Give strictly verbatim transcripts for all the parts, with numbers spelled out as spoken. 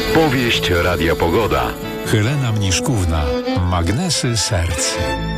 Powieść Radia Pogoda. Helena Mniszkówna. Magnesy serc.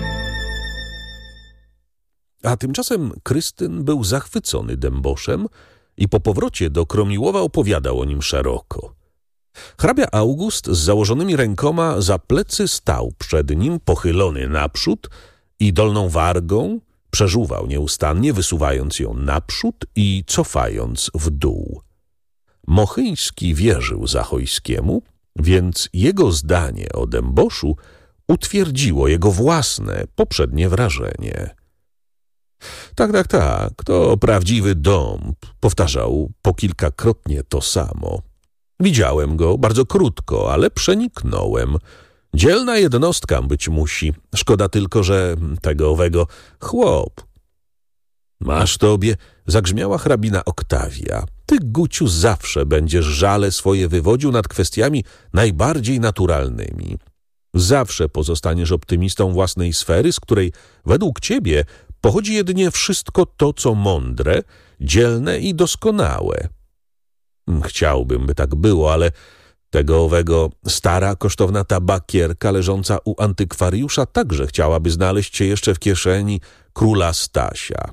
A tymczasem Krystyn był zachwycony dęboszem i po powrocie do Kromiłowa opowiadał o nim szeroko. Hrabia August z założonymi rękoma za plecy stał przed nim, pochylony naprzód i dolną wargą przeżuwał nieustannie, wysuwając ją naprzód i cofając w dół. Mochyński wierzył Zachojskiemu, więc jego zdanie o dęboszu utwierdziło jego własne poprzednie wrażenie. Tak, tak, tak, to prawdziwy dąb, powtarzał po kilkakrotnie to samo. Widziałem go bardzo krótko, ale przeniknąłem. Dzielna jednostka być musi. Szkoda tylko, że tego owego chłop. Masz tobie, zagrzmiała hrabina Oktawia. Ty, Guciu, zawsze będziesz żale swoje wywodził nad kwestiami najbardziej naturalnymi. Zawsze pozostaniesz optymistą własnej sfery, z której według ciebie pochodzi jedynie wszystko to, co mądre, dzielne i doskonałe. Chciałbym, by tak było, ale tego owego stara, kosztowna tabakierka leżąca u antykwariusza także chciałaby znaleźć się jeszcze w kieszeni króla Stasia.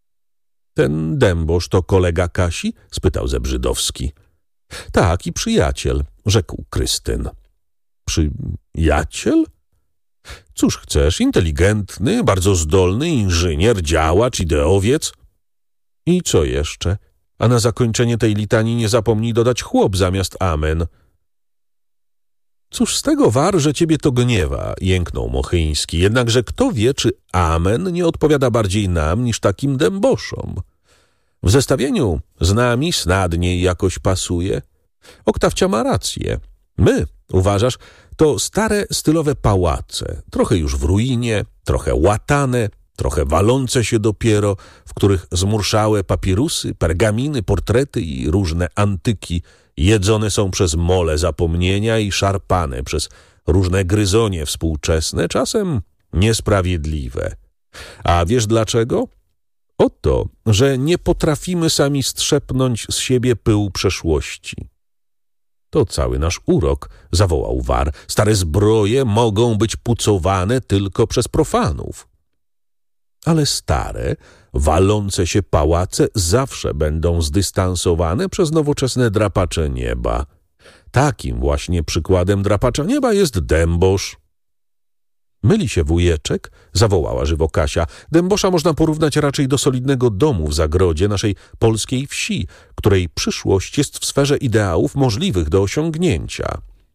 Ten dębosz to kolega Kasi? Spytał Zebrzydowski. Tak, i przyjaciel, rzekł Krystyn. Przyjaciel? Cóż chcesz, inteligentny, bardzo zdolny inżynier, działacz, ideowiec. I co jeszcze? A na zakończenie tej litanii nie zapomnij dodać chłop zamiast amen. Cóż z tego war, że ciebie to gniewa, jęknął Mochyński. Jednakże kto wie, czy amen nie odpowiada bardziej nam niż takim dęboszom. W zestawieniu z nami snadniej jakoś pasuje. Oktawcia ma rację. My, uważasz, to stare stylowe pałace, trochę już w ruinie, trochę łatane, trochę walące się dopiero, w których zmurszałe papirusy, pergaminy, portrety i różne antyki jedzone są przez mole zapomnienia i szarpane przez różne gryzonie współczesne, czasem niesprawiedliwe. A wiesz dlaczego? Oto, że nie potrafimy sami strzepnąć z siebie pyłu przeszłości. To cały nasz urok, zawołał war. Stare zbroje mogą być pucowane tylko przez profanów. Ale stare, walące się pałace zawsze będą zdystansowane przez nowoczesne drapacze nieba. Takim właśnie przykładem drapacza nieba jest dębosz. Myli się wujeczek, zawołała żywo Kasia. Dębosza można porównać raczej do solidnego domu w zagrodzie naszej polskiej wsi, której przyszłość jest w sferze ideałów możliwych do osiągnięcia.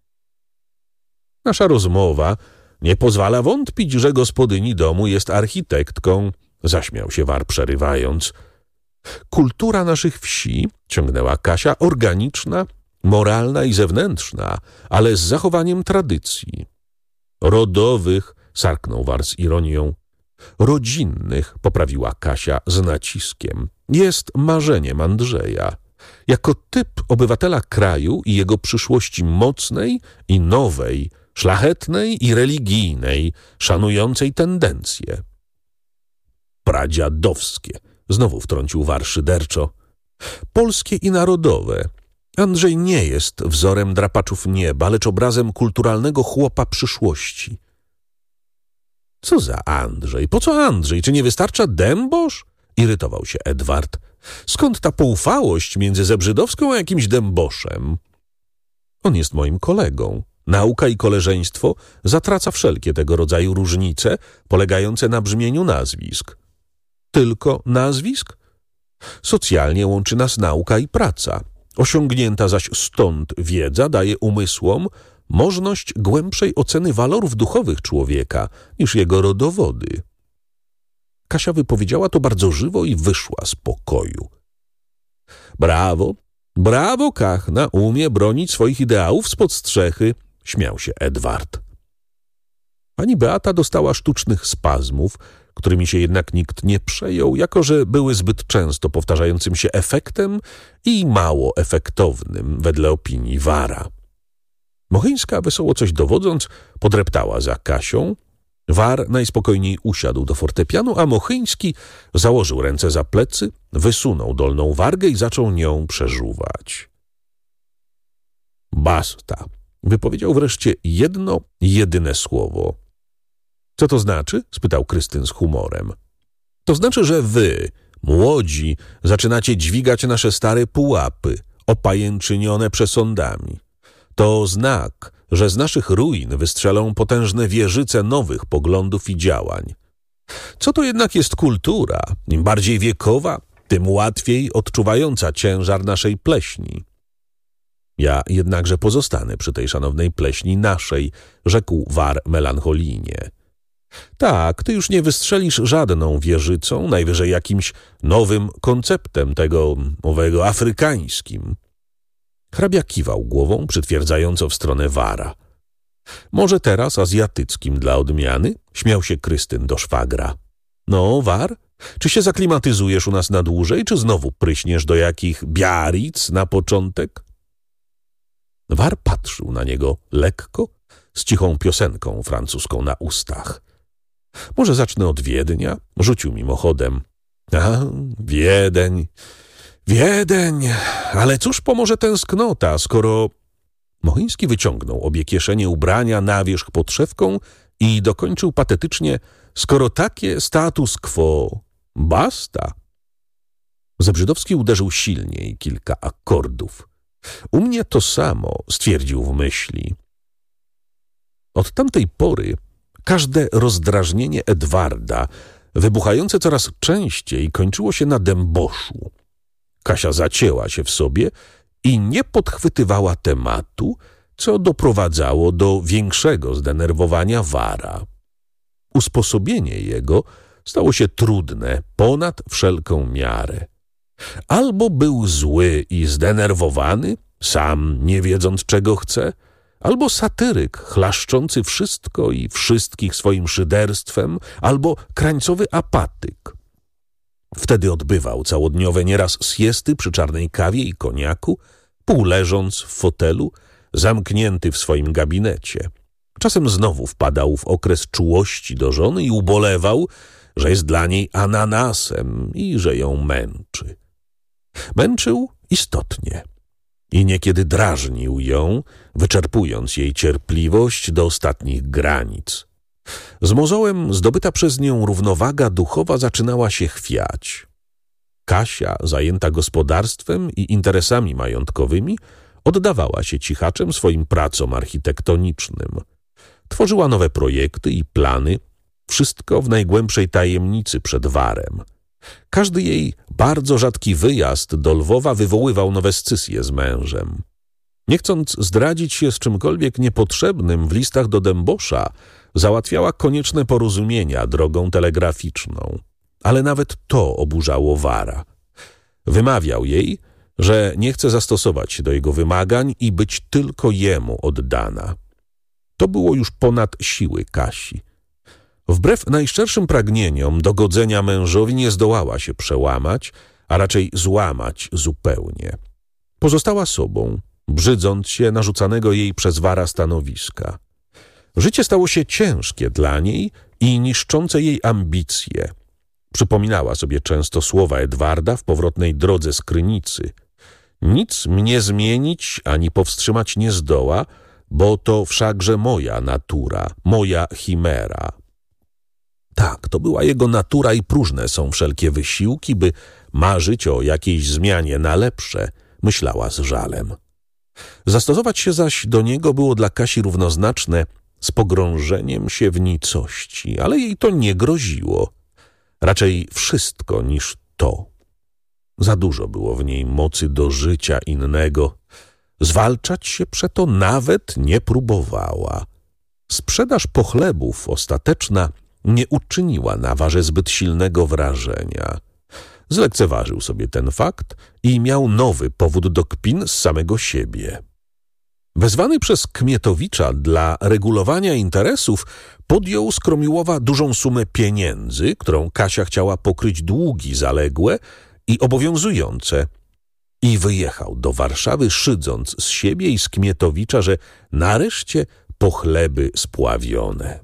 Nasza rozmowa nie pozwala wątpić, że gospodyni domu jest architektką, zaśmiał się war, przerywając. Kultura naszych wsi, ciągnęła Kasia, organiczna, moralna i zewnętrzna, ale z zachowaniem tradycji. Rodowych, sarknął war z ironią. Rodzinnych, poprawiła Kasia z naciskiem. Jest marzeniem Andrzeja. Jako typ obywatela kraju i jego przyszłości mocnej i nowej, szlachetnej i religijnej, szanującej tendencje. Pradziadowskie, znowu wtrącił war szyderczo. Polskie i narodowe. Andrzej nie jest wzorem drapaczów nieba, lecz obrazem kulturalnego chłopa przyszłości. Co za Andrzej? Po co Andrzej? Czy nie wystarcza dębosz? Irytował się Edward. Skąd ta poufałość między Zebrzydowską a jakimś dęboszem? On jest moim kolegą. Nauka i koleżeństwo zatraca wszelkie tego rodzaju różnice polegające na brzmieniu nazwisk. Tylko nazwisk? Socjalnie łączy nas nauka i praca. Osiągnięta zaś stąd wiedza daje umysłom możność głębszej oceny walorów duchowych człowieka niż jego rodowody. Kasia wypowiedziała to bardzo żywo i wyszła z pokoju. Brawo, brawo, Kachna, umie bronić swoich ideałów spod strzechy, śmiał się Edward. Pani Beata dostała sztucznych spazmów, którymi się jednak nikt nie przejął, jako że były zbyt często powtarzającym się efektem i mało efektownym, wedle opinii wara. Mochyńska, wesoło coś dowodząc, podreptała za Kasią. War najspokojniej usiadł do fortepianu, a Mochyński założył ręce za plecy, wysunął dolną wargę i zaczął nią przeżuwać. Basta. Wypowiedział wreszcie jedno, jedyne słowo. Co to znaczy? Spytał Krystyn z humorem. To znaczy, że wy, młodzi, zaczynacie dźwigać nasze stare pułapy, opajęczynione przesądami. To znak, że z naszych ruin wystrzelą potężne wieżyce nowych poglądów i działań. Co to jednak jest kultura? Im bardziej wiekowa, tym łatwiej odczuwająca ciężar naszej pleśni. Ja jednakże pozostanę przy tej szanownej pleśni naszej, rzekł War melancholijnie. Tak, ty już nie wystrzelisz żadną wieżycą, najwyżej jakimś nowym konceptem tego, owego afrykańskim. Hrabia kiwał głową, przytwierdzająco w stronę Wara. Może teraz azjatyckim dla odmiany? Śmiał się Krystyn do szwagra. No, War, czy się zaklimatyzujesz u nas na dłużej, czy znowu pryśniesz do jakich Biaric na początek? War patrzył na niego lekko, z cichą piosenką francuską na ustach. Może zacznę od Wiednia? Rzucił mimochodem. A, Wiedeń, Wiedeń, ale cóż pomoże tęsknota, skoro... Mohyński wyciągnął obie kieszenie ubrania na wierzch podszewką i dokończył patetycznie, skoro takie status quo, basta. Zebrzydowski uderzył silniej kilka akordów. U mnie to samo, stwierdził w myśli. Od tamtej pory każde rozdrażnienie Edwarda, wybuchające coraz częściej, kończyło się na dęboszu. Kasia zacięła się w sobie i nie podchwytywała tematu, co doprowadzało do większego zdenerwowania Wara. Usposobienie jego stało się trudne ponad wszelką miarę. Albo był zły i zdenerwowany, sam nie wiedząc czego chce, albo satyryk chlaszczący wszystko i wszystkich swoim szyderstwem, albo krańcowy apatyk. Wtedy odbywał całodniowe nieraz siesty przy czarnej kawie i koniaku, półleżąc w fotelu, zamknięty w swoim gabinecie. Czasem znowu wpadał w okres czułości do żony i ubolewał, że jest dla niej ananasem i że ją męczy. Męczył istotnie i niekiedy drażnił ją, wyczerpując jej cierpliwość do ostatnich granic. Z mozołem zdobyta przez nią równowaga duchowa zaczynała się chwiać. Kasia, zajęta gospodarstwem i interesami majątkowymi, oddawała się cichaczem swoim pracom architektonicznym. Tworzyła nowe projekty i plany, wszystko w najgłębszej tajemnicy przed Warem. Każdy jej bardzo rzadki wyjazd do Lwowa wywoływał nowe scysje z mężem. Nie chcąc zdradzić się z czymkolwiek niepotrzebnym w listach do Dębosza, załatwiała konieczne porozumienia drogą telegraficzną. Ale nawet to oburzało Wara. Wymawiał jej, że nie chce zastosować się do jego wymagań i być tylko jemu oddana. To było już ponad siły Kasi. Wbrew najszczerszym pragnieniom dogodzenia mężowi nie zdołała się przełamać, a raczej złamać zupełnie. Pozostała sobą, brzydząc się narzucanego jej przez Wara stanowiska. Życie stało się ciężkie dla niej i niszczące jej ambicje. Przypominała sobie często słowa Edwarda w powrotnej drodze z Krynicy. Nic mnie zmienić ani powstrzymać nie zdoła, bo to wszakże moja natura, moja chimera. Tak, to była jego natura i próżne są wszelkie wysiłki, by marzyć o jakiejś zmianie na lepsze, myślała z żalem. Zastosować się zaś do niego było dla Kasi równoznaczne z pogrążeniem się w nicości, ale jej to nie groziło. Raczej wszystko niż to. Za dużo było w niej mocy do życia innego. Zwalczać się przeto nawet nie próbowała. Sprzedaż pochlebów ostateczna nie uczyniła na Warze zbyt silnego wrażenia. Zlekceważył sobie ten fakt i miał nowy powód do kpin z samego siebie. Wezwany przez Kmietowicza dla regulowania interesów, podjął z Kromiłowa dużą sumę pieniędzy, którą Kasia chciała pokryć długi zaległe i obowiązujące, i wyjechał do Warszawy, szydząc z siebie i z Kmietowicza, że nareszcie pochleby spławione.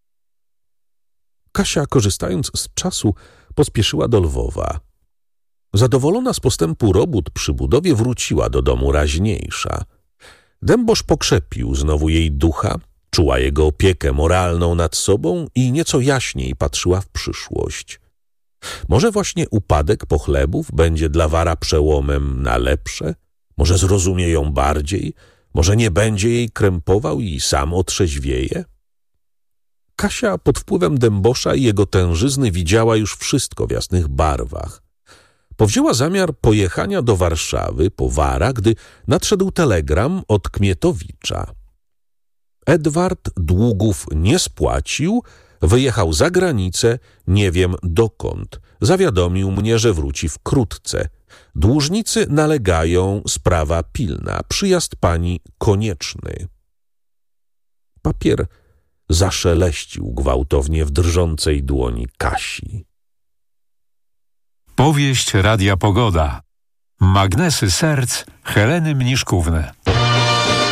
Kasia, korzystając z czasu, pospieszyła do Lwowa. Zadowolona z postępu robót przy budowie, wróciła do domu raźniejsza. Dębosz pokrzepił znowu jej ducha, czuła jego opiekę moralną nad sobą i nieco jaśniej patrzyła w przyszłość. Może właśnie upadek pochlebów będzie dla Wara przełomem na lepsze? Może zrozumie ją bardziej? Może nie będzie jej krępował i sam otrzeźwieje? Kasia pod wpływem Dębosza i jego tężyzny widziała już wszystko w jasnych barwach. Powzięła zamiar pojechania do Warszawy po Wara, gdy nadszedł telegram od Kmietowicza. Edward długów nie spłacił, wyjechał za granicę, nie wiem dokąd. Zawiadomił mnie, że wróci wkrótce. Dłużnicy nalegają, sprawa pilna, przyjazd pani konieczny. Papier zaszeleścił gwałtownie w drżącej dłoni Kasi. Powieść Radia Pogoda. Magnesy serc Heleny Mniszkówny.